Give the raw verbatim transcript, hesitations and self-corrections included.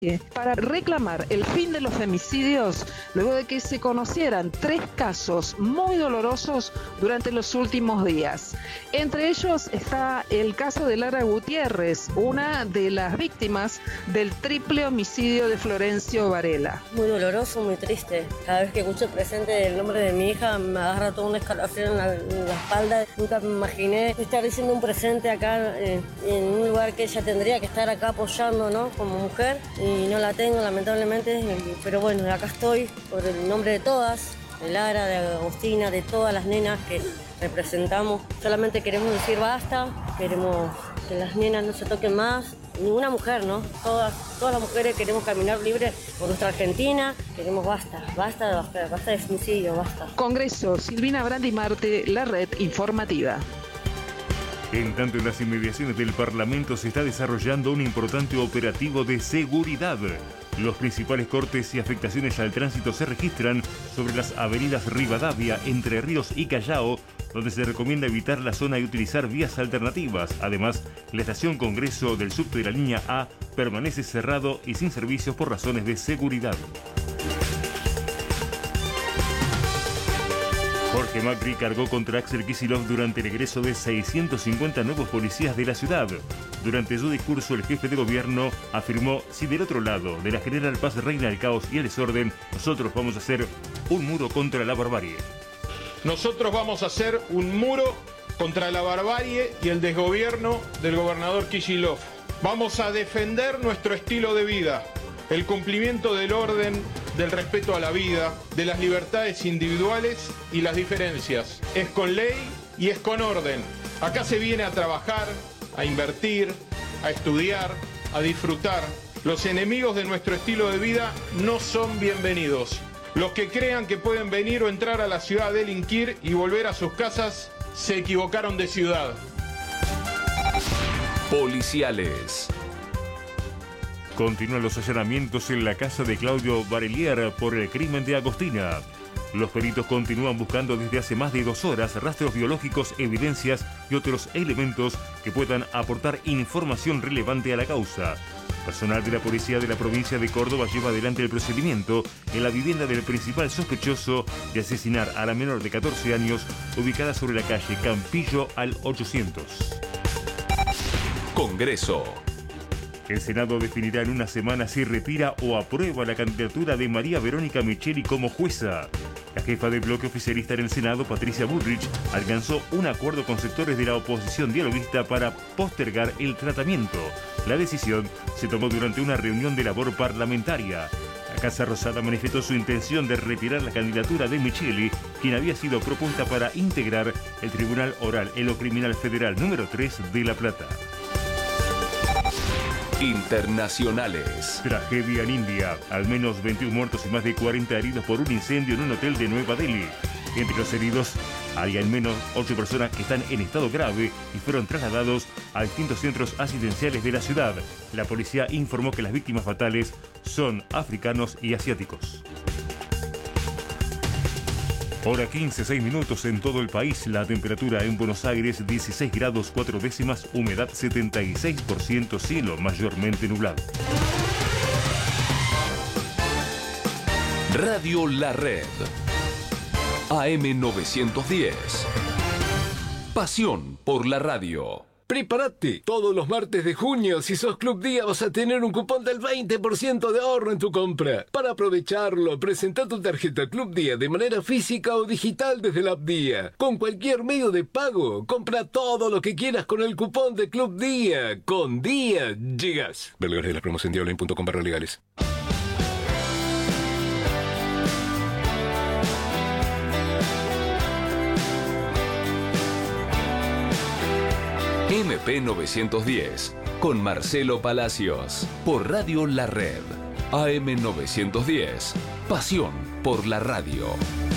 para reclamar el fin de los femicidios luego de que se conocieran tres casos muy dolorosos durante los últimos días. Entre ellos está el caso de Lara Gutiérrez, una de las víctimas del triple homicidio de Florencio Varela. Muy doloroso, muy triste. Cada vez que escucho el presente del nombre de mi hija me agarra todo un escalofrío en la, en la espalda. Nunca me imaginé estar diciendo un presente acá en, en un lugar que ella tendría que estar acá apoyando, ¿no? Como mujer. Y no la tengo, lamentablemente, pero bueno, acá estoy por el nombre de todas, de Lara, de Agostina, de todas las nenas que representamos. Solamente queremos decir basta, queremos que las nenas no se toquen más, ninguna mujer, ¿no? Todas, todas las mujeres queremos caminar libres por nuestra Argentina, queremos basta, basta, basta, basta de femicidio, basta. Congreso, Silvina Brandi Marte, la red informativa. En tanto, en las inmediaciones del Parlamento se está desarrollando un importante operativo de seguridad. Los principales cortes y afectaciones al tránsito se registran sobre las avenidas Rivadavia, Entre Ríos y Callao, donde se recomienda evitar la zona y utilizar vías alternativas. Además, la estación Congreso del subte de la línea A permanece cerrado y sin servicios por razones de seguridad. Jorge Macri cargó contra Axel Kicillof durante el egreso de seiscientos cincuenta nuevos policías de la ciudad. Durante su discurso, el jefe de gobierno afirmó: si del otro lado de la General Paz reina el caos y el desorden, nosotros vamos a hacer un muro contra la barbarie. Nosotros vamos a hacer un muro contra la barbarie y el desgobierno del gobernador Kicillof. Vamos a defender nuestro estilo de vida, el cumplimiento del orden, del respeto a la vida, de las libertades individuales y las diferencias. Es con ley y es con orden. Acá se viene a trabajar, a invertir, a estudiar, a disfrutar. Los enemigos de nuestro estilo de vida no son bienvenidos. Los que crean que pueden venir o entrar a la ciudad a delinquir y volver a sus casas, se equivocaron de ciudad. Policiales. Continúan los allanamientos en la casa de Claudio Barelier por el crimen de Agostina. Los peritos continúan buscando desde hace más de dos horas rastros biológicos, evidencias y otros elementos que puedan aportar información relevante a la causa. Personal de la policía de la provincia de Córdoba lleva adelante el procedimiento en la vivienda del principal sospechoso de asesinar a la menor de catorce años, ubicada sobre la calle Campillo al ochocientos. Congreso. El Senado definirá en una semana si retira o aprueba la candidatura de María Verónica Micheli como jueza. La jefa del bloque oficialista en el Senado, Patricia Bullrich, alcanzó un acuerdo con sectores de la oposición dialoguista para postergar el tratamiento. La decisión se tomó durante una reunión de labor parlamentaria. La Casa Rosada manifestó su intención de retirar la candidatura de Micheli, quien había sido propuesta para integrar el Tribunal Oral en lo Criminal Federal número tres de La Plata. Internacionales. Tragedia en India. Al menos veintiún muertos y más de cuarenta heridos por un incendio en un hotel de Nueva Delhi. Entre los heridos hay al menos ocho personas que están en estado grave y fueron trasladados a distintos centros asistenciales de la ciudad. La policía informó que las víctimas fatales son africanos y asiáticos. Hora quince, seis minutos en todo el país. La temperatura en Buenos Aires dieciséis grados cuatro décimas, humedad setenta y seis por ciento, cielo mayormente nublado. Radio La Red. A M novecientos diez. Pasión por la radio. Prepárate, todos los martes de junio, si sos Club Día vas a tener un cupón del veinte por ciento de ahorro en tu compra. Para aprovecharlo, presenta tu tarjeta Club Día de manera física o digital desde la app Día. Con cualquier medio de pago, compra todo lo que quieras con el cupón de Club Día. Con Día llegas. Ver de la promoción diablo punto com barra legales. M P novecientos diez, con Marcelo Palacios, por Radio La Red. A M novecientos diez, pasión por la radio.